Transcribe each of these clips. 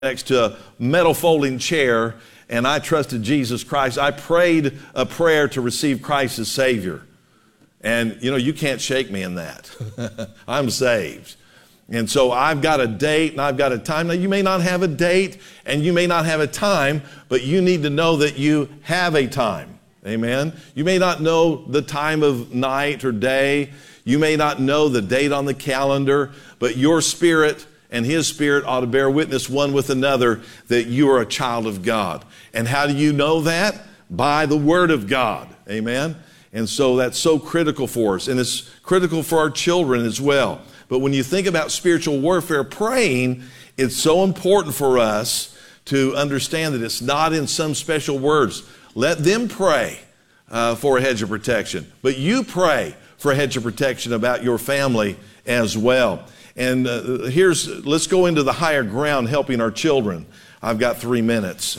next to a metal folding chair, and I trusted Jesus Christ. I prayed a prayer to receive Christ as Savior. And, you can't shake me in that. I'm saved. And so I've got a date and I've got a time. Now, you may not have a date and you may not have a time, but you need to know that you have a time. Amen? You may not know the time of night or day. You may not know the date on the calendar, but your spirit and His Spirit ought to bear witness one with another that you are a child of God. And how do you know that? By the Word of God. Amen? And so that's so critical for us. And it's critical for our children as well. But when you think about spiritual warfare, praying, it's so important for us to understand that it's not in some special words. Let them pray for a hedge of protection. But you pray for a hedge of protection about your family as well. And let's go into the higher ground, helping our children. I've got 3 minutes.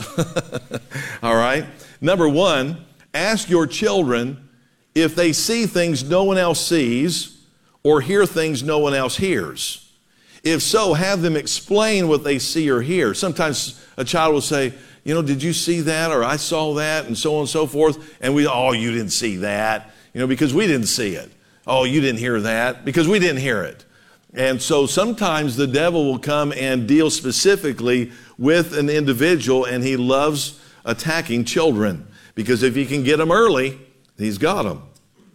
All right. Number one, ask your children if they see things no one else sees or hear things no one else hears. If so, have them explain what they see or hear. Sometimes a child will say, did you see that? Or I saw that, and so on and so forth. And you didn't see that, because we didn't see it. Oh, you didn't hear that because we didn't hear it. And so sometimes the devil will come and deal specifically with an individual, and he loves attacking children because if he can get them early, he's got them.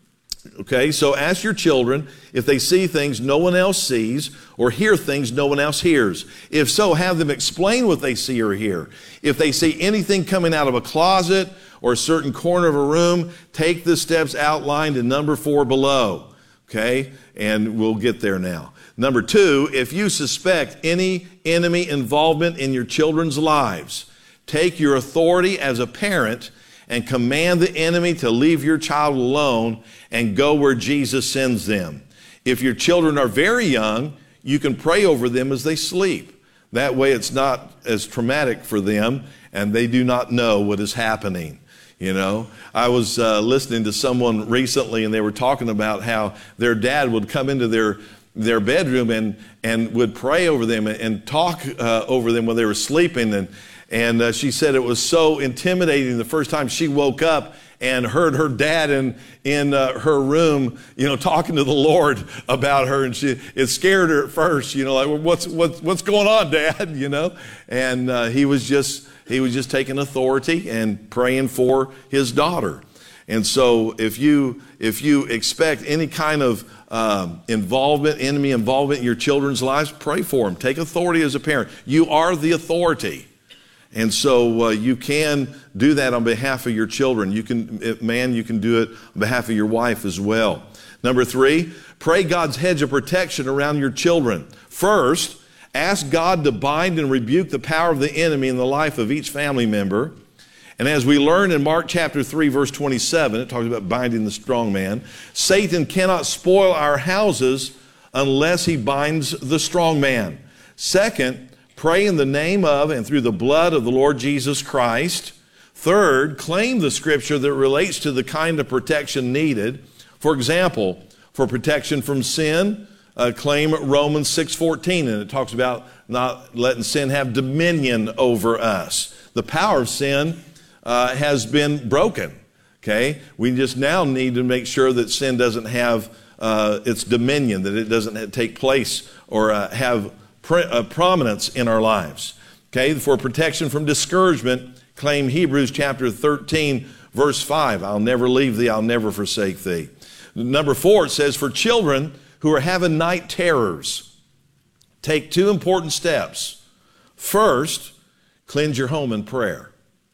Okay, so ask your children if they see things no one else sees or hear things no one else hears. If so, have them explain what they see or hear. If they see anything coming out of a closet or a certain corner of a room, take the steps outlined in number 4 below. Okay, and we'll get there now. Number 2, if you suspect any enemy involvement in your children's lives, take your authority as a parent and command the enemy to leave your child alone and go where Jesus sends them. If your children are very young, you can pray over them as they sleep. That way it's not as traumatic for them and they do not know what is happening. I was listening to someone recently and they were talking about how their dad would come into their bedroom and would pray over them and talk over them when they were sleeping. And she said it was so intimidating the first time she woke up and heard her dad in her room, talking to the Lord about her. And it scared her at first, like, what's going on, Dad? And he was just taking authority and praying for his daughter. And so if you expect any kind of enemy involvement in your children's lives, pray for them. Take authority as a parent. You are the authority. And so you can do that on behalf of your children. You can do it on behalf of your wife as well. Number 3, pray God's hedge of protection around your children. First, ask God to bind and rebuke the power of the enemy in the life of each family member. And as we learn in Mark chapter 3, verse 27, it talks about binding the strong man. Satan cannot spoil our houses unless he binds the strong man. Second, pray in the name of and through the blood of the Lord Jesus Christ. Third, claim the scripture that relates to the kind of protection needed. For example, for protection from sin, claim Romans 6:14, and it talks about not letting sin have dominion over us. The power of sin has been broken. Okay, we just now need to make sure that sin doesn't have its dominion, that it doesn't take place or have prominence in our lives. Okay, for protection from discouragement, claim Hebrews chapter 13, verse 5. I'll never leave thee, I'll never forsake thee. Number 4, it says, for children who are having night terrors, take 2 important steps. First, cleanse your home in prayer.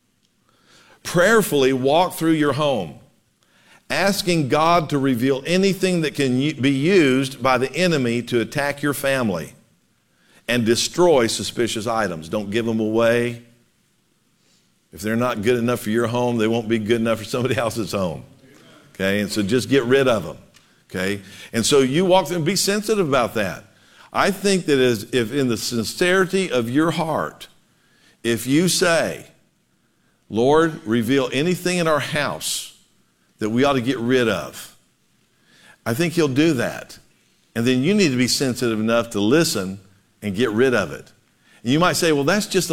Prayerfully walk through your home, asking God to reveal anything that can be used by the enemy to attack your family and destroy suspicious items. Don't give them away. If they're not good enough for your home, they won't be good enough for somebody else's home. Okay, and so just get rid of them. Okay, and so you walk through and be sensitive about that. I think that if in the sincerity of your heart, if you say, Lord, reveal anything in our house that we ought to get rid of, I think He'll do that. And then you need to be sensitive enough to listen and get rid of it. You might say, well, that's just